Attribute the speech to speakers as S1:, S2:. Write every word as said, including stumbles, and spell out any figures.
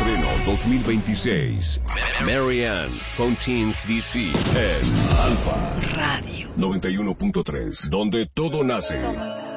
S1: Nazareno dos mil veintiséis. Marianne con Teens D C en Alfa
S2: Radio
S1: noventa y uno punto tres, donde todo nace.